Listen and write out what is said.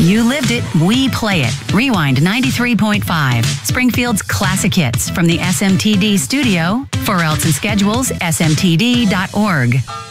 You lived it, we play it. Rewind 93.5. Springfield's classic hits from the SMTD studio. For else and schedules, smtd.org.